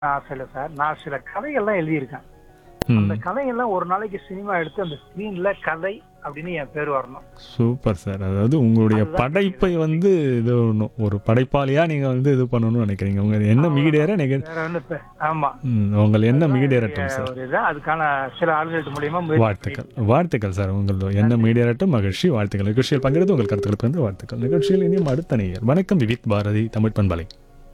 ஆசை இல்ல சார். நான் சில கதைகள்லாம் எழுதியிருக்கேன். அந்த ம். கதைகள்லாம் ஒரு நாளைக்கு சினிமா எடுத்து அந்த ஸ்க்ரீன்ல கதை அப்படின்னு என் பேர் வரணும். Super sir. அதாவது உங்களுடைய அதுதான் படைப்பை என்னுடைய வந்து இது பண்ணணும். ஒரு படைப்பாளியா நீங்க வந்து இது பண்ணணும்னு நினைக்கிறீங்க. உங்க எண்ணம் அவ்வளவுதான். ஈடேற வேற ஒண்ணும் ஆமா. உங்கள் எண்ணம் அதுதான் என்னுடைய ஈடேறட்டும் சார். ஒரு இது. அதுக்கான சில ஆளுநர்கள் மூலியமா முயற்சி வாழ்த்துக்கள். பண்ணிட்டு வாழ்த்துக்கள் சார். உங்கள் எண்ணம் ஈடேறட்டும். மகிழ்ச்சி. வாழ்த்துக்கள். நிகழ்ச்சியில் பங்கெடுத்து உங்கள் கருத்துக்களுக்கு வந்து வாழ்த்துக்கள். நிகழ்ச்சியில் இனியும் அடுத்த நேயர். வணக்கம் விவித் பாரதி தமிழ் பண்பலை.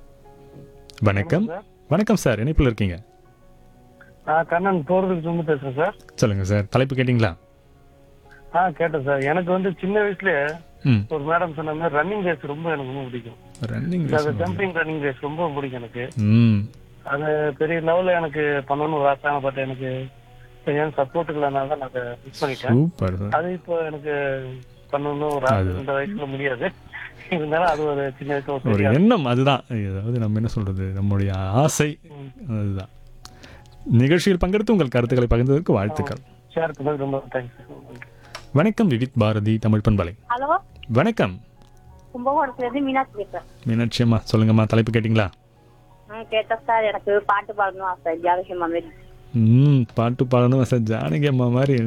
வணக்கம். சார். வணக்கம் சார். இணைப்பில் இருக்கீங்க. நான் கண்ணன் போறதுக்கு வந்து பேசுறேன் சார். சொல்லுங்க சார். தலைப்பு கேட்டிங்களா? கேட்டேன் சார். எனக்கு வந்து சின்ன வயசுல ம். ஒரு மேடம் சொன்ன மாதிரி ரன்னிங் ரேஸ் ரொம்ப எனக்கு ரொம்ப பிடிக்கும். ரன்னிங் அந்த ஜம்பிங் ரன்னிங் ரேஸ் ரொம்ப பிடிக்கும் எனக்கு. ம். அது பெரிய லெவல்ல எனக்கு பண்ணணும்னு ஒரு ஆசை. பட் எனக்கு சரியான சப்போர்ட் இல்லைனால தான் நான் அதை மிஸ் பண்ணிட்டேன். Super sir. அது இப்போ எனக்கு பண்ணணும்னு ஒரு ஆசை. இந்த வயசுல முடியாது. இருந்தாலும் அது ஒரு சின்ன வயசுல ஒரு ஒரு பெரிய ஆசை. எண்ணம் அதுதான். அதாவது நம்ம என்ன சொல்றது, நம்முடைய ஆசை அதுதான். நிகழ்ச்சியில் பங்கெடுத்து உங்கள் கருத்துக்களை பகிர்ந்ததற்கு வாழ்த்துக்கள். ஷேர் பண்ணது ரொம்ப தேங்க்ஸ். வணக்கம் விவித் பாரதி தமிழ் பண்பலை. ஹலோ, வணக்கம் கும்பகோணத்துல இருந்து மீனாட்சி பேசுறேன். மீனாட்சியம்மா. சொல்லுங்கம்மா. தலைப்பு கேட்டிங்களா? கேட்டேன் சார். எனக்கு பாட்டு பாடணும் ஆசை. ஜாதகமா மாதிரி. பாட்டு பாடணும் சார். ஜானகி அம்மா மாதிரி.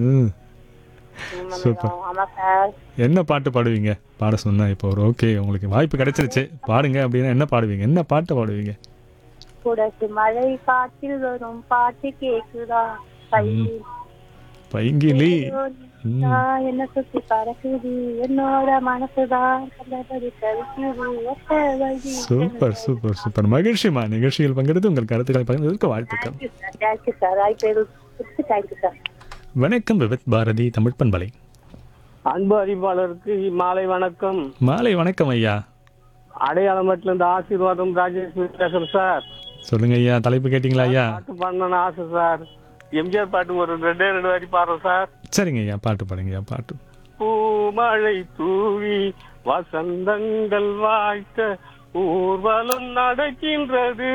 சூப்பர். ஆமா சார். என்ன பாட்டு பாடுவீங்க? பாட சொன்னா இப்போ ஒரு ஓகே, உங்களுக்கு வாய்ப்பு கிடைச்சிருச்சு, பாடுங்க அப்படின்னா என்ன பாடுவீங்க? என்ன பாட்டு பாடுவீங்க? குடசு மழை காற்றில் வரும் பாட்டு கேக்குதா? பைங்கிலி. என்ன சுத்தி பறக்குது என்னோட மனசுதான் கண்டபடி கவிக்குது. ஒத்த வழி. Super super super. மகிழ்ச்சிமா. நிகழ்ச்சியில் பங்கெடுத்து உங்கள் கருத்துக்களை பகிர்ந்ததற்கு வாழ்த்துக்கள். Thank you sir. Thank you sir. வணக்கம் விவித் பாரதி தமிழ் பண்பலை. அன்பு அறிவாளருக்கு மாலை வணக்கம். மாலை வணக்கம் ஐயா. அடையாளமட்டில இருந்து ஆசீர்வாதம் ராஜேஷ் பேசுறேன் சார். சொல்லுங்க ஐயா. தலைப்பு கேட்டிங்களா ஐயா? பாட்டு பண்ணணும்னு ஆசை சார். எம்ஜிஆர் பாட்டு ஒரு ரெண்டு வரி பாடுறோம் சார். சரிங்க ஐயா. பாட்டு பாடுங்க ஐயா. பாட்டு. பூமழை தூவி வசந்தங்கள் வாய்த்த ஊர்வலம் நடக்கின்றது.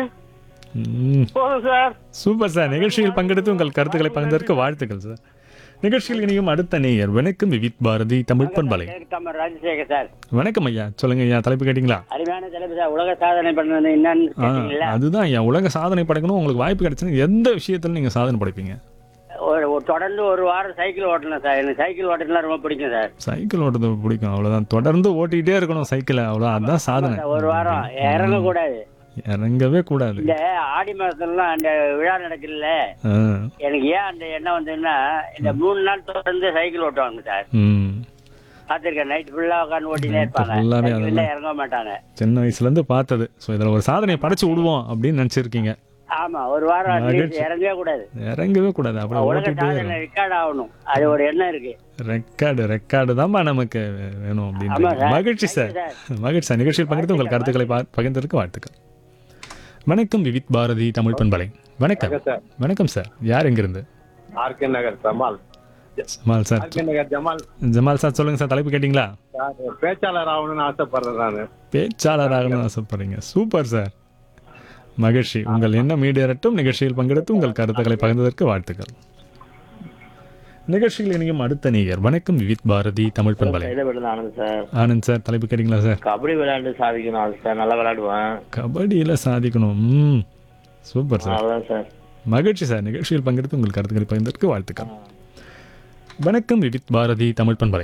போதும் சார். Super sir. நிகழ்ச்சியில் பங்கெடுத்து உங்கள் கருத்துக்களை பகிர்ந்ததற்கு வாழ்த்துக்கள் சார். நிகழ்ச்சியில் இனியும் அடுத்த நேயர். வணக்கம் விவித் பாரதி தமிழ் பண்பலை. ராஜசேகர் சார். வணக்கம் ஐயா. சொல்லுங்க ஐயா. தலைப்பு கேட்டிங்களா? அருமையான தலைப்பு சார். உலக சாதனை பண்ணது என்னன்னு அதுதான் ஐயா. உலக சாதனை படைக்கணும். உங்களுக்கு வாய்ப்பு கிடைச்சுன்னா எந்த விஷயத்துல நீங்க சாதனை படைப்பீங்க? தொடர்ந்து ஒரு வாரம் சைக்கிள் ஓட்டணும் சார். எனக்கு சைக்கிள் ஓட்டுறதுலாம் ரொம்ப பிடிக்கும் சார். சைக்கிள் ஓட்டுறது பிடிக்கும், அவ்வளவுதான். தொடர்ந்து ஓட்டிக்கிட்டே இருக்கணும் சைக்கிளை, அவ்வளோ. அதுதான் சாதனை. ஒரு வாரம் இறங்க கூடாது. இறங்கவே கூடாது. இந்த ஆடி மாசத்துலாம் அந்த விழா நடக்குதுல்ல, ஆ. எனக்கு ஏன் அந்த எண்ணம் வந்ததுன்னா, இந்த 3 நாள் தொடர்ந்து சைக்கிள் ஓட்டுவாங்க சார். ம். பார்த்துருக்கேன். நைட் ஃபுல்லா உட்காந்து ஓட்டினே இருப்பாங்க. ஃபுல்லாவே சைக்கிள்ல அதெல்லாம் இறங்க மாட்டாங்க. சின்ன வயசுல இருந்து பார்த்தது. ஸோ இதில் ஒரு சாதனையை படைச்சு விடுவோம் அப்படின்னு நினைச்சிருக்கீங்க. ஆமா, ஒரு வாரம் at least இறங்கவே கூடாது. இறங்கவே கூடாது. அப்புறம் உலக ஓட்டிகிட்டே சாதனை ரெக்கார்ட் ஆகணும். அது ஒரு எண்ணம் இருக்கு. ரெக்கார்டு தான்ப்பா நமக்கு வேணும் ஆமா அப்படின்னு. சார். மகிழ்ச்சி சார். மகிழ்ச்சி சார். நிகழ்ச்சியில் பகிர்ந்து உங்கள் கருத்துக்களை பகிர்ந்ததற்கு வாழ்த்துக்கள். வணக்கம் விவித் பாரதி தமிழ் பண்பலை. வணக்கம். வணக்கம் சார். யார் எங்கிருந்து? ஆர்கே நகர் ஜமால். Jamal sir. ஆர்கே நகர் ஜமால். Jamal sir. சொல்லுங்க சார். தலைப்பு கேட்டிங்களா? பேச்சாளர் ஆகணும்னு ஆசைப்படுறேன் நான். பேச்சாளராகணும்னு ஆசைப்படுறீங்க. Super sir. மகிழ்ச்சி. உங்கள் எண்ணம் ஈடேறட்டும். நிகழ்ச்சியில் பங்கெடுத்து உங்கள் கருத்துக்களை பகிர்ந்ததற்கு வாழ்த்துக்கள். நிகழ்ச்சியில் இனியும் அடுத்த நேயர். வணக்கம் விவித் பாரதி தமிழ் பண்பலை. ஆனந்த் சார். ஆனந்த் சார். தலைப்பு கேட்டிங்களா சார்? கபடி விளையாண்டு சாதிக்கணும் சார். நல்லா விளையாடுவேன். கபடியில் சாதிக்கணும். Super sir. அவ்வளவுதான் சார். மகிழ்ச்சி சார். நிகழ்ச்சியில் பங்கெடுத்து உங்கள் கருத்துக்களை பகிர்ந்ததற்கு வாழ்த்துக்கள். வணக்கம் விவித் பாரதி தமிழ் பண்பலை.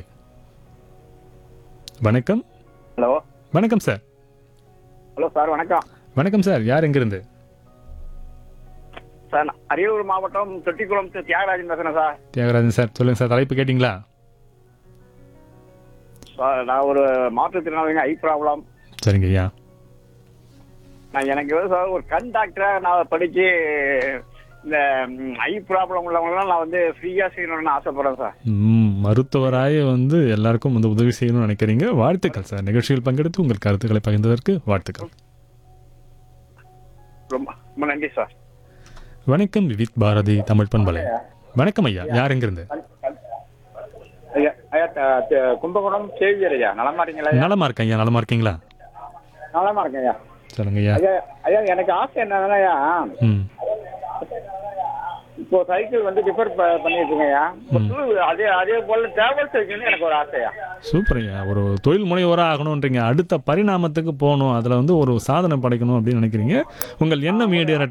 வணக்கம். ஹலோ. வணக்கம் சார். Hello sir. வணக்கம். வணக்கம் சார். யார் எங்கிருந்து? சார், அரியலூர் மாவட்டம் தொட்டிக்குளம் தியாகராஜன் பேசுறேன் சார். தியாகராஜன் சார். சொல்லுங்க சார். தலைப்பு கேட்டிங்களா? சார், நான் ஒரு மாற்றுத்திறனாளிங்க. ஐ ப்ராப்ளம். சரிங்க ஐயா. நான் எனக்கு வந்து சார் ஒரு கண் டாக்டராக நான் படிச்சு இந்த ஐ ப்ராப்ளம் உள்ளவங்களாம் நான் வந்து ஃப்ரீயாக செய்யணும்னு ஆசைப்படுறேன் சார். மருத்துவராய வந்து எல்லாருக்கும் வந்து உதவி செய்யணும்னு நினைக்கிறீங்க. வாழ்த்துக்கள் சார். நிகழ்ச்சியில் பங்கெடுத்து உங்கள் கருத்துக்களை பகிர்ந்ததற்கு வாழ்த்துக்கள். ரொம்ப ரொம்ப நன்றி சார். வணக்கம் விவித் பாரதி தமிழ் பண்பலை. வணக்கம் ஐயா. யார் எங்கிருந்து? கும்பகோணம் சேவியர் ஐயா. நலமா இருக்கீங்களா? நலமா இருக்கேன் ஐயா. நலமா இருக்கீங்களா? நலமா இருக்கேன் ஐயா. சொல்லுங்க ஐயா. ஐயா, எனக்கு ஆசை என்னன்னா ஐயா, ம். இப்போ சைக்கிள் வந்து டிஃபர் பண்ணிட்டு இருக்கேன். அதே போல டிராவல் சைக்கிள்னு எனக்கு ஒரு ஆசையா. சூப்பர் ஐயா. ஒரு தொழில் முனைவோராக ஆகணுன்றீங்க. அடுத்த பரிணாமத்துக்கு போகணும், அதில் வந்து ஒரு சாதனை படைக்கணும் அப்படின்னு நினைக்கிறீங்க. உங்கள் எண்ணம் ஈடேறட்டும்.